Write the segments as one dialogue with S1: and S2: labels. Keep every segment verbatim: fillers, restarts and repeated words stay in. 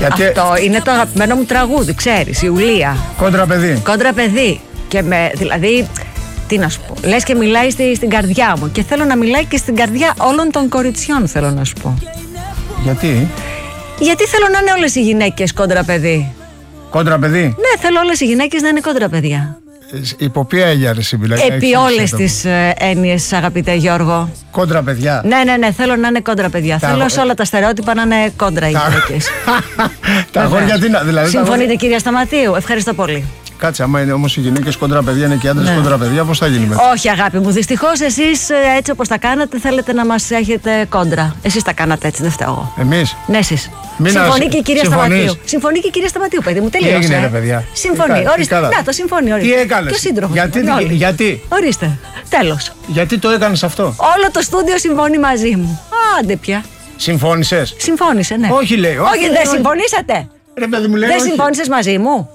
S1: Γιατί...
S2: Αυτό είναι το αγαπημένο μου τραγούδι, ξέρεις, Ιουλία.
S1: Κόντρα παιδί.
S2: Κόντρα παιδί. Και με, δηλαδή, τι να σου πω. Λες και μιλάει στη, στην καρδιά μου. Και θέλω να μιλάει και στην καρδιά όλων των κοριτσιών, θέλω να σου πω.
S1: Γιατί?
S2: Γιατί θέλω να είναι όλες οι γυναίκες κόντρα παιδί.
S1: Κόντρα παιδί.
S2: Ναι, θέλω όλες οι γυναίκες να είναι κόντρα παιδιά.
S1: Υπό ποια έννοια ρε συμπιλά?
S2: Επί όλες τις ε, έννοιες, αγαπητέ Γιώργο.
S1: Κόντρα παιδιά.
S2: Ναι, ναι, ναι, θέλω να είναι κόντρα παιδιά. Τα... Θέλω σε όλα τα στερεότυπα να είναι κόντρα οι γυναίκες.
S1: Τα αγόρια τι να. Δηλαδή,
S2: συμφωνείτε, κυρία Σταματίου? Ευχαριστώ πολύ.
S1: Κάτσε, άμα είναι όμως οι γυναίκες κόντρα παιδιά, είναι και οι άντρες ναι. κόντρα παιδιά, πώς θα γίνει μετά?
S2: Όχι, αγάπη μου, δυστυχώς εσείς έτσι όπως τα κάνατε θέλετε να μας έχετε κόντρα. Εσείς τα κάνατε έτσι, δεν φταίω εγώ.
S1: Εμείς?
S2: Ναι, εσείς.
S1: Μην
S2: συμφωνεί και η κυρία
S1: συμφωνείς.
S2: Σταματίου. Συμφωνεί και η κυρία Σταματίου, παιδί μου. Τελείωσε.
S1: Τι έγινε, ρε παιδιά?
S2: Συμφωνεί. Ορίστε. Να το συμφωνεί. Ορίστε.
S1: Τι έκανες?
S2: Και ο σύντροφος.
S1: Γιατί, γιατί?
S2: Ορίστε. Τέλος.
S1: Γιατί το έκανες αυτό?
S2: Όλο το στούντιο συμφωνεί μαζί μου. Άντε πια.
S1: Συμφώνησες?
S2: Συμφώνησε, ναι.
S1: Όχι, λέει.
S2: Όχι, όχι δεν συμφωνήσατε.
S1: Ρε, παιδί μου, λέει,
S2: δεν
S1: όχι.
S2: συμφώνησες μαζί μου.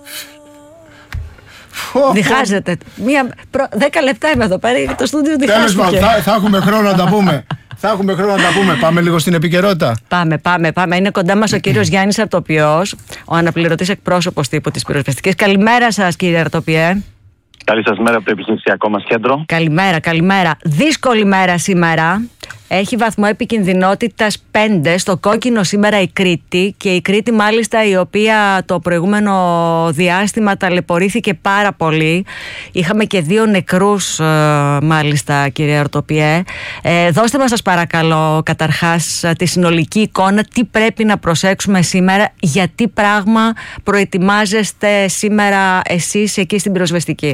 S2: Διχάζεται. Μία, προ, δέκα λεπτά είμαι εδώ πέρα. Το στούντιο διχάζεται.
S1: Τέλος πάντων, θα, θα έχουμε χρόνο να τα πούμε. Θα έχουμε χρόνο να τα πούμε. Πάμε λίγο στην επικαιρότητα.
S2: Πάμε, πάμε, πάμε. Είναι κοντά μας ο κύριος Γιάννης Αρτοπιός, ο αναπληρωτής εκπρόσωπος τύπου της πυροσβεστικής. Καλημέρα σας, κύριε Αρτοπιέ.
S3: Καλή σας μέρα από το επιχειρησιακό μας κέντρο.
S2: Καλημέρα, καλημέρα. Δύσκολη μέρα σήμερα. Έχει βαθμό επικινδυνότητας πέντε, στο κόκκινο σήμερα η Κρήτη, και η Κρήτη μάλιστα η οποία το προηγούμενο διάστημα ταλαιπωρήθηκε πάρα πολύ. Είχαμε και δύο νεκρούς μάλιστα, κύριε Αρτοπιέ. Ε, δώστε μας σας παρακαλώ καταρχάς τη συνολική εικόνα, τι πρέπει να προσέξουμε σήμερα, γιατί πράγμα προετοιμάζεστε σήμερα εσείς εκεί στην πυροσβεστική?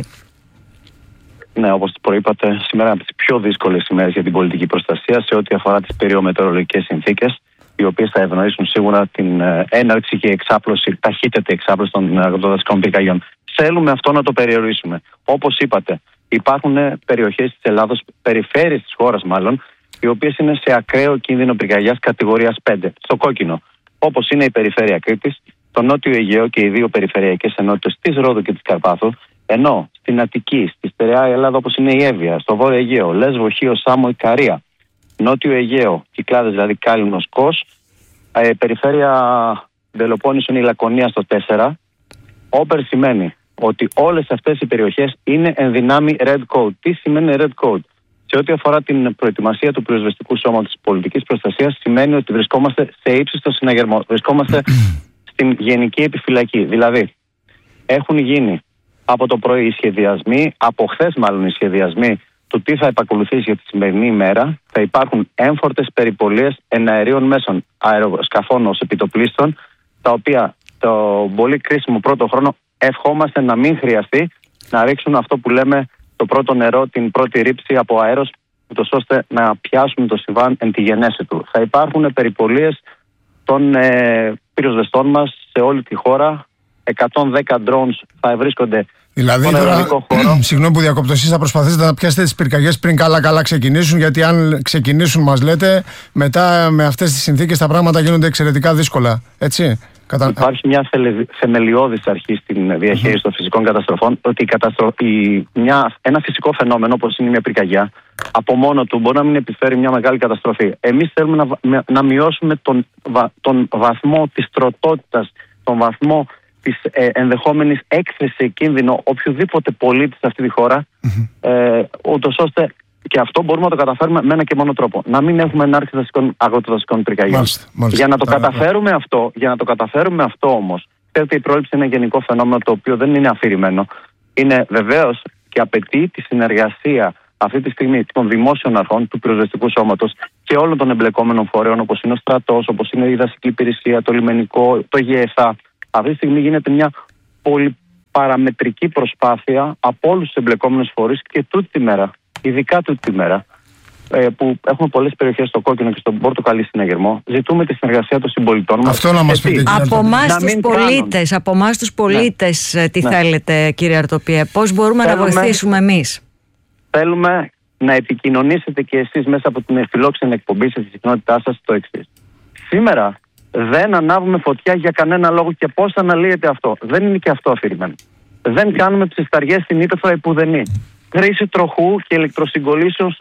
S3: Ναι, όπως προείπατε, σήμερα είναι από τις πιο δύσκολες ημέρες για την πολιτική προστασία σε ό,τι αφορά τις περιομετεωρολογικές συνθήκες, οι οποίες θα ευνοήσουν σίγουρα την έναρξη και εξάπλωση, ταχύτερη εξάπλωση των αγροτοδασικών πυρκαγιών. Θέλουμε αυτό να το περιορίσουμε. Όπως είπατε, υπάρχουν περιοχές της Ελλάδος, περιφέρειες της χώρας μάλλον, οι οποίες είναι σε ακραίο κίνδυνο πυρκαγιάς κατηγορίας πέντε, στο κόκκινο. Όπως είναι η περιφέρεια Κρήτης, το Νότιο Αιγαίο και οι δύο περιφερειακές ενότητες της Ρόδου και της Καρπάθου. Ενώ στην Αττική, στη στερεά Ελλάδα όπως είναι η Εύβοια, στο Βόρειο Αιγαίο, Λέσβο, Χίο, Σάμο, Ικαρία, Νότιο Αιγαίο, Κυκλάδες δηλαδή Κάλυμνος, Κος, ε, περιφέρεια Πελοπόννησο είναι η Λακωνία στο τέσσερα. Όπερ σημαίνει ότι όλες αυτές οι περιοχές είναι εν δυνάμει Red Code. Τι σημαίνει Red Code? Σε ό,τι αφορά την προετοιμασία του πυροσβεστικού σώματος της πολιτικής προστασίας, σημαίνει ότι βρισκόμαστε σε ύψιστο συναγερμό. Βρισκόμαστε στην γενική επιφυλακή. Δηλαδή, έχουν γίνει από το πρωί οι σχεδιασμοί, από χθες μάλλον οι σχεδιασμοί του τι θα επακολουθήσει για τη σημερινή ημέρα. Θα υπάρχουν έμφορτες περιπολίες εναερίων μέσων, αεροσκαφών ως επιτοπλίστων, τα οποία το πολύ κρίσιμο πρώτο χρόνο ευχόμαστε να μην χρειαστεί να ρίξουν αυτό που λέμε το πρώτο νερό, την πρώτη ρήψη από αέρος, ούτως ώστε να πιάσουμε το συμβάν εν τη γενέση του. Θα υπάρχουν περιπολίες των ε, πυροσβεστών μας σε όλη τη χώρα. εκατόν δέκα drones θα βρίσκονται
S1: δηλαδή,
S3: στον αεροδικό χώρο.
S1: Συγγνώμη που διακόπτω, εσείς θα προσπαθήσετε να πιάσετε τις πυρκαγιές πριν καλά-καλά ξεκινήσουν, γιατί αν ξεκινήσουν, μας λέτε, μετά με αυτές τις συνθήκες τα πράγματα γίνονται εξαιρετικά δύσκολα. Έτσι. Κατα...
S3: Υπάρχει μια θεμελιώδης αρχή στην διαχείριση mm-hmm. των φυσικών καταστροφών, ότι η καταστρο... η... μια... ένα φυσικό φαινόμενο όπως είναι μια πυρκαγιά, από μόνο του μπορεί να μην επιφέρει μια μεγάλη καταστροφή. Εμείς θέλουμε να, να μειώσουμε τον, βα... τον βαθμό της τροτότητας, τον βαθμό της ε, ενδεχόμενης έκθεσης σε κίνδυνο οποιοδήποτε πολίτη σε αυτή τη χώρα, mm-hmm. ε, ούτως ώστε και αυτό μπορούμε να το καταφέρουμε με ένα και μόνο τρόπο. Να μην έχουμε ενάρξη αγροτοδασικών πυρκαγιών. Για να το καταφέρουμε αυτό, για να το καταφέρουμε αυτό όμως, ξέρετε, η πρόληψη είναι ένα γενικό φαινόμενο το οποίο δεν είναι αφηρημένο. Είναι βεβαίως και απαιτεί τη συνεργασία αυτή τη στιγμή των δημόσιων αρχών, του πυροσβεστικού σώματος και όλων των εμπλεκόμενων φορέων, όπως είναι ο στρατός, όπως είναι η δασική υπηρεσία, το λιμενικό, το ΓΕΘΑ. Αυτή τη στιγμή γίνεται μια πολυπαραμετρική προσπάθεια από όλους τους εμπλεκόμενους φορείς και τούτη τη μέρα, ειδικά τούτη τη μέρα, που έχουμε πολλές περιοχές στο κόκκινο και στον πορτοκαλί συναγερμό, ζητούμε τη συνεργασία των συμπολιτών μας.
S1: Αυτό να μας πείτε, κύριε
S2: Από εμάς τους πολίτες, από εμάς τους πολίτες, ναι. τι ναι. θέλετε, κύριε Αρτοπιέ, πώς μπορούμε θέλουμε, να βοηθήσουμε εμείς?
S3: Θέλουμε να επικοινωνήσετε και εσείς μέσα από την φιλόξενη εκπομπή σε τη συχνότητά σας το εξής. Σήμερα δεν ανάβουμε φωτιά για κανένα λόγο και πώς αναλύεται αυτό? Δεν είναι και αυτό αφηρημένο. Δεν κάνουμε ψισταριές στην ύπαιθρο επουδενή. Χρήση τροχού και ηλεκτροσυγκολήσεων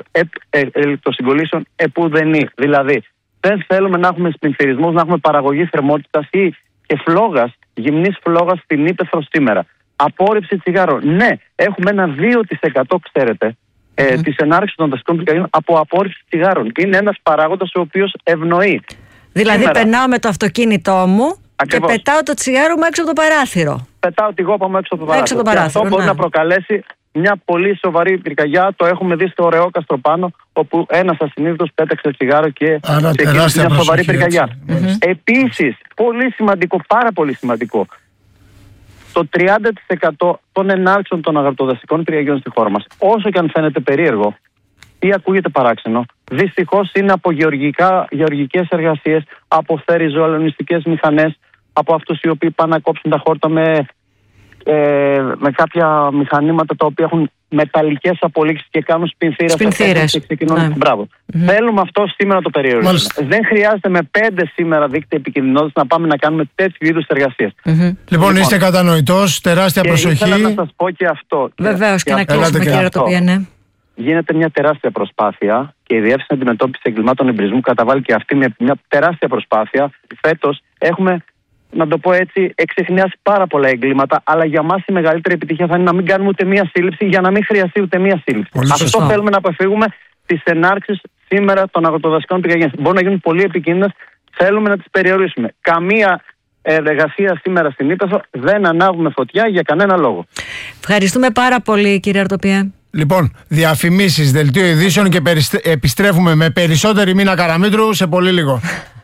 S3: επουδενή. Δηλαδή, δεν θέλουμε να έχουμε σπινθυρισμούς, να έχουμε παραγωγή θερμότητας ή και φλόγας, γυμνής φλόγας στην ύπαιθρο σήμερα. Απόρριψη τσιγάρων. Ναι, έχουμε ένα δύο τοις εκατό, ξέρετε, ε, mm. της ενάρξης των δασικών πυρκαγιών από απόρριψη τσιγάρων. Είναι ένας παράγοντας ο οποίος ευνοεί.
S2: Δηλαδή, σήμερα περνάω με το αυτοκίνητό μου.
S3: Ακριβώς.
S2: Και πετάω το τσιγάρο μου έξω από το παράθυρο.
S3: Πετάω τη γόπα μου έξω από το παράθυρο.
S2: Έξω από το παράθυρο.
S3: Και αυτό μπορεί
S2: ναι.
S3: να προκαλέσει μια πολύ σοβαρή πυρκαγιά. Το έχουμε δει στο Ωραιόκαστρο πάνω, όπου ένας ασυνείδητος πέταξε τσιγάρο και ξεκίνησε μια σοβαρή πυρκαγιά. Mm-hmm. Επίσης, πολύ σημαντικό, πάρα πολύ σημαντικό, το τριάντα τοις εκατό των ενάρξεων των αγροτοδασικών πυρκαγιών στη χώρα μας, όσο και αν φαίνεται περίεργο ή ακούγεται παράξενο, δυστυχώς είναι από γεωργικά, γεωργικές εργασίες, από θερειζοαλωνιστικές μηχανές, από αυτούς οι οποίοι πάνε να κόψουν τα χόρτα με, ε, με κάποια μηχανήματα τα οποία έχουν μεταλλικές απολύξεις και κάνουν σπινθήρες.
S2: Σπινθήρες.
S3: Και ξεκινούν. Ναι. Μπράβο. Mm-hmm. Θέλουμε αυτό σήμερα το περιορίσουμε. Δεν χρειάζεται με πέντε σήμερα δίκτυα επικινδυνότητας να πάμε να κάνουμε τέτοιου είδους εργασίες.
S1: Mm-hmm. Λοιπόν, λοιπόν, είστε κατανοητός, τεράστια
S3: και
S1: προσοχή.
S3: Ήθελα να σας πω και αυτό.
S2: Βεβαίως, και, και να κλείσουμε, κύριε Ρωτοπία, ναι.
S3: Γίνεται μια τεράστια προσπάθεια και η Διεύθυνση Αντιμετώπισης Εγκλημάτων Εμπρισμού καταβάλει και αυτή μια, μια τεράστια προσπάθεια. Φέτος έχουμε, να το πω έτσι, εξεχνιάσει πάρα πολλά εγκλήματα, αλλά για μας η μεγαλύτερη επιτυχία θα είναι να μην κάνουμε ούτε μία σύλληψη για να μην χρειαστεί ούτε μία σύλληψη. Πολύ Αυτό σωστό. Θέλουμε να αποφύγουμε τις ενάρξεις σήμερα των αγροτοδασικών πυρκαγιών. Μπορούν να γίνουν πολύ επικίνδυνες, θέλουμε να τις περιορίσουμε. Καμία εργασία σήμερα στην ύπαιθρο δεν ανάβουμε φωτιά για κανένα λόγο.
S2: Ευχαριστούμε πάρα πολύ, κύριε Ρωτοπία.
S1: Λοιπόν, διαφημίσεις, δελτίο ειδήσεων και περιστε... επιστρέφουμε με περισσότερη Μίνα Καραμήτρου σε πολύ λίγο.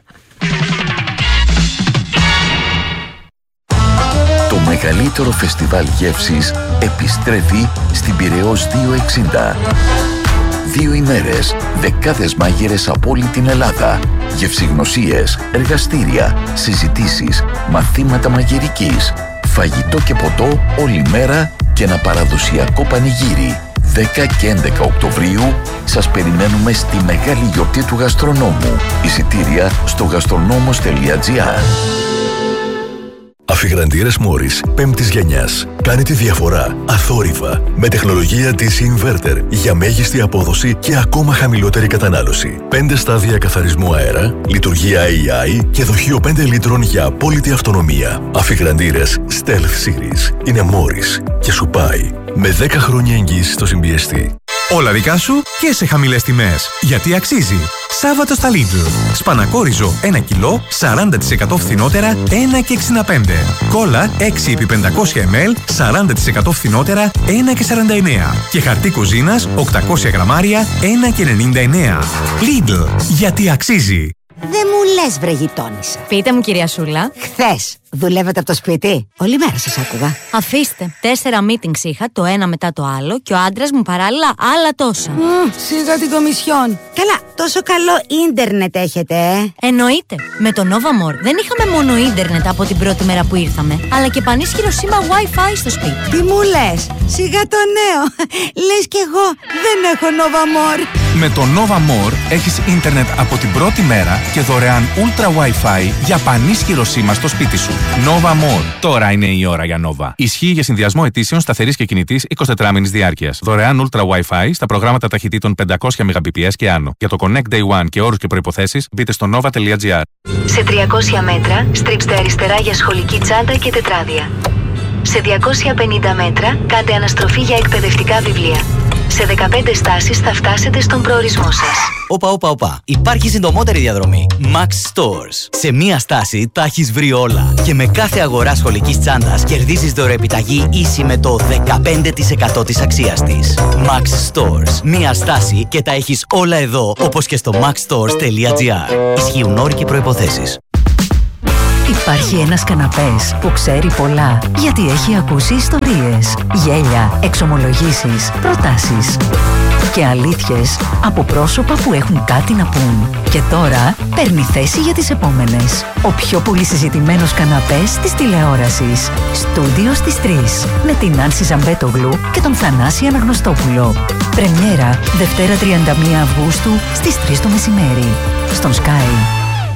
S4: Το μεγαλύτερο φεστιβάλ γεύσης επιστρέφει στην Πειραιώς διακόσια εξήντα. Δύο ημέρες, δεκάδες μάγειρες από όλη την Ελλάδα, γευσηγνωσίες, εργαστήρια, συζητήσεις, μαθήματα μαγειρικής, φαγητό και ποτό όλη μέρα και ένα παραδοσιακό πανηγύρι. δέκα και έντεκα Οκτωβρίου σας περιμένουμε στη μεγάλη γιορτή του γαστρονόμου. Εισιτήρια στο γαστρονόμος τελεία τζι άρ.
S5: Αφιγραντήρες Μόρις πέμπτης γενιάς. Κάνει τη διαφορά αθόρυβα με τεχνολογία ντι σι Inverter για μέγιστη απόδοση και ακόμα χαμηλότερη κατανάλωση. πέντε στάδια καθαρισμού αέρα, λειτουργία έι άι και δοχείο πέντε λίτρων για απόλυτη αυτονομία. Αφιγραντήρες Stealth Series είναι Μόρις και σου πάει με δέκα χρόνια εγγύηση στο συμπιεστή.
S6: Όλα δικά σου και σε χαμηλές τιμές. Γιατί αξίζει. Σάββατο στα Lidl. Σπανακόριζο ένα κιλό, σαράντα τοις εκατό φθηνότερα, ένα και εξήντα πέντε. Κόλλα έξι επί πεντακόσια μιλιλίτρα, σαράντα τοις εκατό φθηνότερα, ένα και σαράντα εννέα. Και χαρτί κουζίνας, οκτακόσια γραμμάρια, ένα και ενενήντα εννέα. Lidl. Γιατί αξίζει.
S7: Δεν μου λες, βρε γειτόνισσα.
S8: Πείτε μου, κυρία Σούλα.
S7: Χθες δουλεύετε από το σπίτι. Όλη μέρα σας άκουγα.
S8: Αφήστε. Τέσσερα meetings είχα, το ένα μετά το άλλο, και ο άντρας μου παράλληλα άλλα τόσα.
S7: Mm, σιγά την κομισιόν. Καλά, τόσο καλό ίντερνετ έχετε, ε.
S8: Εννοείται. Με το Nova More δεν είχαμε μόνο ίντερνετ από την πρώτη μέρα που ήρθαμε, αλλά και πανίσχυρο σήμα Wi-Fi στο σπίτι.
S7: Τι μου λες, σιγά το νέο. Λες κι εγώ δεν έχω Nova More.
S6: Με το Nova More έχεις ίντερνετ από την πρώτη μέρα και δωρεάν Ultra Wi-Fi για πανίσχυρο σήμα στο σπίτι σου. Nova More. Τώρα είναι η ώρα για Nova. Ισχύει για συνδυασμό ετήσεων σταθερής και κινητής εικοσιτετράμηνης διάρκειας. Δωρεάν Ultra Wi-Fi στα προγράμματα ταχυτήτων πεντακόσια μεγαμπιτ και άνω. Για το Connect Day One και όρους και προϋποθέσεις μπείτε στο nova τελεία τζι άρ.
S9: Σε τριακόσια μέτρα στρίψτε αριστερά για σχολική τσάντα και τετράδια. Σε διακόσια πενήντα μέτρα κάντε αναστροφή για εκπαιδευτικά βιβλία. Σε δεκαπέντε στάσεις θα φτάσετε στον προορισμό σας.
S10: Όπα, όπα, όπα. Υπάρχει συντομότερη διαδρομή. Max Stores. Σε μία στάση τα έχεις βρει όλα. Και με κάθε αγορά σχολικής τσάντας κερδίζεις δωρεοεπιταγή ίση με το δεκαπέντε τοις εκατό της αξίας της. Max Stores. Μία στάση και τα έχεις όλα εδώ, όπως και στο max stores τελεία τζι άρ. Ισχύουν όροι και προϋποθέσεις.
S11: Υπάρχει ένας καναπές που ξέρει πολλά, γιατί έχει ακούσει ιστορίες, γέλια, εξομολογήσεις, προτάσεις και αλήθειες από πρόσωπα που έχουν κάτι να πούν. Και τώρα παίρνει θέση για τις επόμενες. Ο πιο πολύ συζητημένος καναπές της τηλεόρασης. Στούντιο στις τρεις. Με την Νάνση Ζαμπέτογλου και τον Θανάση Αναγνωστόπουλο. Πρεμιέρα Δευτέρα τριάντα μία Αυγούστου στις τρεις το μεσημέρι. Στον Sky.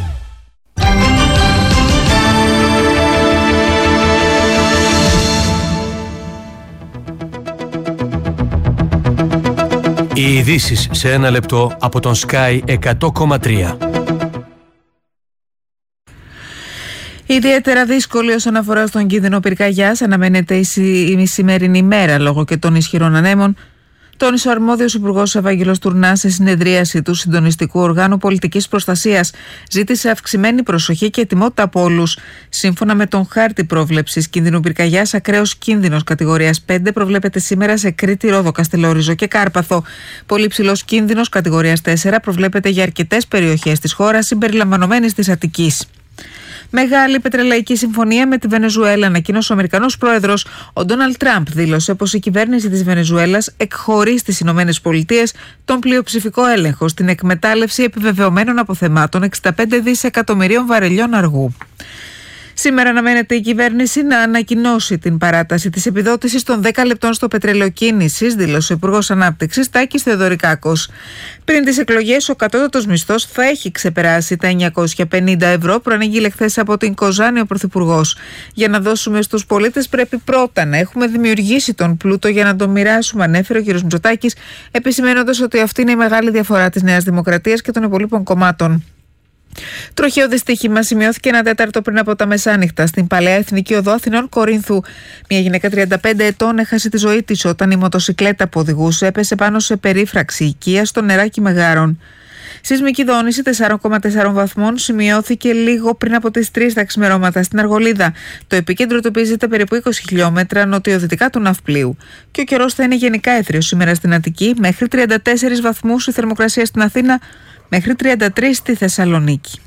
S12: Οι ειδήσεις σε ένα λεπτό από τον Sky εκατό κόμμα τρία.
S13: Ιδιαίτερα δύσκολη όσον αφορά στον κίνδυνο πυρκαγιάς αναμένεται η σημερινή ημέρα λόγω και των ισχυρών ανέμων, τόνισε ο αρμόδιος Υπουργός Ευάγγελος Τουρνάς σε συνεδρίαση του Συντονιστικού Οργάνου Πολιτικής Προστασίας. Ζήτησε αυξημένη προσοχή και ετοιμότητα από όλους. Σύμφωνα με τον χάρτη πρόβλεψης κίνδυνου πυρκαγιάς, ακραίος κίνδυνος κατηγορίας πέντε προβλέπεται σήμερα σε Κρήτη, Ρόδο, Καστελόριζο και Κάρπαθο. Πολύ ψηλός κίνδυνος κατηγορίας τέσσερα προβλέπεται για αρκετές περιοχές της χώρας, συμπεριλαμβανομένης της Αττικής. Μεγάλη πετρελαϊκή συμφωνία με τη Βενεζουέλα, ανακοίνωσε ο Αμερικανός πρόεδρος. Ο Ντόναλντ Τραμπ δήλωσε πως η κυβέρνηση της Βενεζουέλας εκχωρεί στις Ηνωμένες Πολιτείες τον πλειοψηφικό έλεγχο στην εκμετάλλευση επιβεβαιωμένων αποθεμάτων εξήντα πέντε δισεκατομμυρίων βαρελιών αργού. Σήμερα αναμένεται η κυβέρνηση να ανακοινώσει την παράταση της επιδότησης των δέκα λεπτών στο πετρέλαιο κίνησης, δήλωσε ο Υπουργός Ανάπτυξης Τάκης Θεοδωρικάκος. Πριν τις εκλογές, ο κατώτατος μισθός θα έχει ξεπεράσει τα εννιακόσια πενήντα ευρώ, προανήγγειλε χθες από την Κοζάνη ο Πρωθυπουργός. Για να δώσουμε στους πολίτες πρέπει πρώτα να έχουμε δημιουργήσει τον πλούτο για να τον μοιράσουμε, ανέφερε ο κ. Μητσοτάκης, επισημένοντας ότι αυτή είναι η μεγάλη διαφορά της Νέας Δημοκρατίας και των υπολείπων κομμάτων. Τροχαίο δυστύχημα σημειώθηκε ένα τέταρτο πριν από τα μεσάνυχτα στην Παλαιά Εθνική Οδό Αθηνών Κορίνθου. Μια γυναίκα τριάντα πέντε ετών έχασε τη ζωή της όταν η μοτοσικλέτα που οδηγούσε έπεσε πάνω σε περίφραξη οικία στο νεράκι Μεγάρων. Σεισμική δόνηση τέσσερα κόμμα τέσσερα βαθμών σημειώθηκε λίγο πριν από τις τρεις τα ξημερώματα στην Αργολίδα. Το επίκεντρο τοπίζεται περίπου είκοσι χιλιόμετρα νοτιοδυτικά του ναυπλίου. Και ο καιρός θα είναι γενικά έθριος σήμερα στην Αττική, μέχρι τριάντα τέσσερις βαθμούς η θερμοκρασία στην Αθήνα, μέχρι τριάντα τρεις στη Θεσσαλονίκη.